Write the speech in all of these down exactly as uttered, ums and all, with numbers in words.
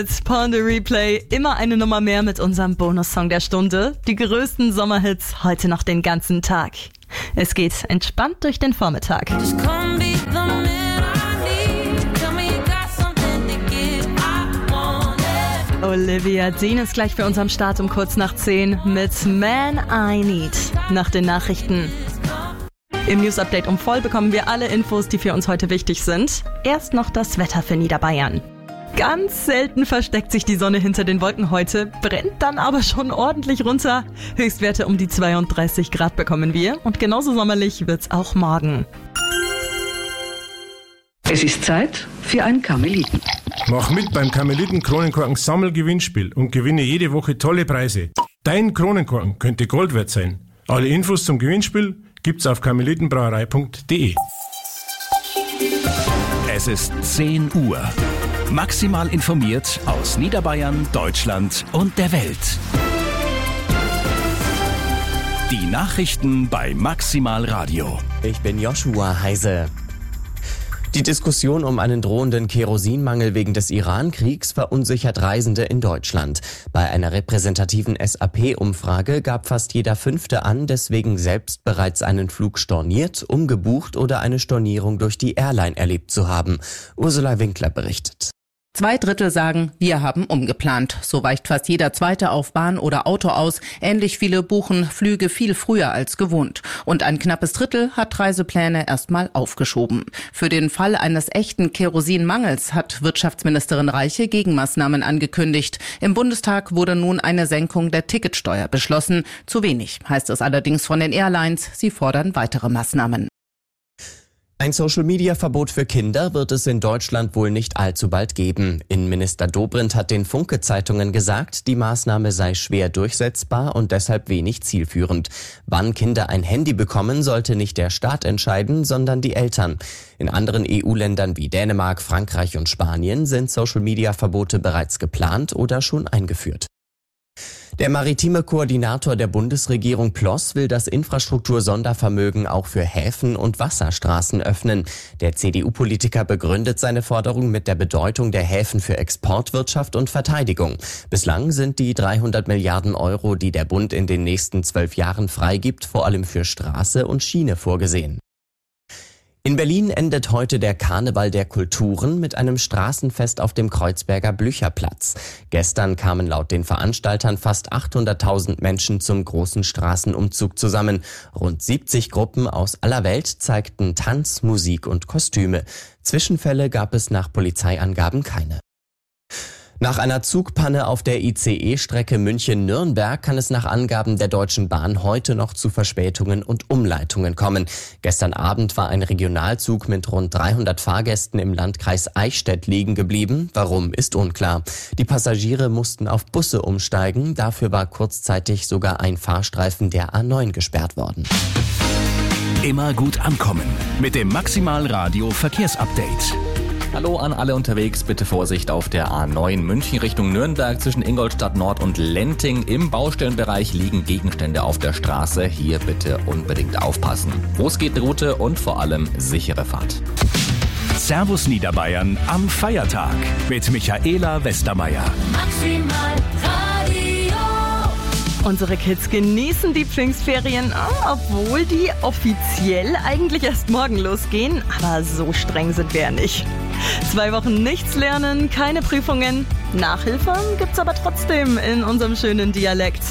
Pon de Replay, immer eine Nummer mehr mit unserem Bonussong der Stunde. Die größten Sommerhits heute noch den ganzen Tag. Es geht entspannt durch den Vormittag. Olivia Dean ist gleich für uns am Start um kurz nach zehn mit Man I Need. Nach den Nachrichten. Im News-Update um voll bekommen wir alle Infos, die für uns heute wichtig sind. Erst noch das Wetter für Niederbayern. Ganz selten versteckt sich die Sonne hinter den Wolken heute, brennt dann aber schon ordentlich runter. Höchstwerte um die zweiunddreißig Grad bekommen wir und genauso sommerlich wird's auch morgen. Es ist Zeit für ein Karmeliten. Mach mit beim Karmeliten-Kronenkorken-Sammelgewinnspiel und gewinne jede Woche tolle Preise. Dein Kronenkorken könnte Gold wert sein. Alle Infos zum Gewinnspiel gibt's auf karmelitenbrauerei punkt de. Es ist zehn Uhr. Maximal informiert aus Niederbayern, Deutschland und der Welt. Die Nachrichten bei Maximal Radio. Ich bin Joshua Heise. Die Diskussion um einen drohenden Kerosinmangel wegen des Iran-Kriegs verunsichert Reisende in Deutschland. Bei einer repräsentativen S A P-Umfrage gab fast jeder Fünfte an, deswegen selbst bereits einen Flug storniert, umgebucht oder eine Stornierung durch die Airline erlebt zu haben. Ursula Winkler berichtet. Zwei Drittel sagen, wir haben umgeplant. So weicht fast jeder Zweite auf Bahn oder Auto aus. Ähnlich viele buchen Flüge viel früher als gewohnt. Und ein knappes Drittel hat Reisepläne erstmal aufgeschoben. Für den Fall eines echten Kerosinmangels hat Wirtschaftsministerin Reiche Gegenmaßnahmen angekündigt. Im Bundestag wurde nun eine Senkung der Ticketsteuer beschlossen. Zu wenig, heißt es allerdings von den Airlines. Sie fordern weitere Maßnahmen. Ein Social-Media-Verbot für Kinder wird es in Deutschland wohl nicht allzu bald geben. Innenminister Dobrindt hat den Funke-Zeitungen gesagt, die Maßnahme sei schwer durchsetzbar und deshalb wenig zielführend. Wann Kinder ein Handy bekommen, sollte nicht der Staat entscheiden, sondern die Eltern. In anderen E U-Ländern wie Dänemark, Frankreich und Spanien sind Social-Media-Verbote bereits geplant oder schon eingeführt. Der maritime Koordinator der Bundesregierung Ploss will das Infrastruktur-Sondervermögen auch für Häfen und Wasserstraßen öffnen. Der C D U-Politiker begründet seine Forderung mit der Bedeutung der Häfen für Exportwirtschaft und Verteidigung. Bislang sind die dreihundert Milliarden Euro, die der Bund in den nächsten zwölf Jahren freigibt, vor allem für Straße und Schiene vorgesehen. In Berlin endet heute der Karneval der Kulturen mit einem Straßenfest auf dem Kreuzberger Blücherplatz. Gestern kamen laut den Veranstaltern fast achthunderttausend Menschen zum großen Straßenumzug zusammen. Rund siebzig Gruppen aus aller Welt zeigten Tanz, Musik und Kostüme. Zwischenfälle gab es nach Polizeiangaben keine. Nach einer Zugpanne auf der I C E-Strecke München-Nürnberg kann es nach Angaben der Deutschen Bahn heute noch zu Verspätungen und Umleitungen kommen. Gestern Abend war ein Regionalzug mit rund dreihundert Fahrgästen im Landkreis Eichstätt liegen geblieben. Warum, ist unklar. Die Passagiere mussten auf Busse umsteigen. Dafür war kurzzeitig sogar ein Fahrstreifen der A neun gesperrt worden. Immer gut ankommen mit dem Maximal Radio Verkehrsupdate. Hallo an alle unterwegs, bitte Vorsicht auf der A neun München Richtung Nürnberg zwischen Ingolstadt Nord und Lenting. Im Baustellenbereich liegen Gegenstände auf der Straße, hier bitte unbedingt aufpassen. Groß geht die Route und vor allem sichere Fahrt. Servus Niederbayern am Feiertag mit Michaela Westermeier. Maximal Radio. Unsere Kids genießen die Pfingstferien, obwohl die offiziell eigentlich erst morgen losgehen. Aber so streng sind wir ja nicht. Zwei Wochen nichts lernen, keine Prüfungen. Nachhilfe gibt's aber trotzdem in unserem schönen Dialekt.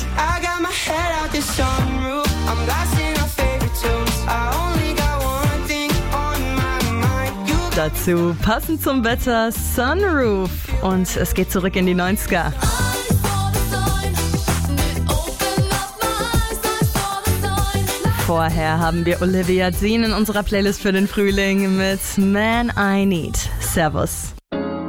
Dazu passend zum Wetter Sunroof. Und es geht zurück in die neunziger. Vorher haben wir Olivia Dean in unserer Playlist für den Frühling mit Man I Need. Servus.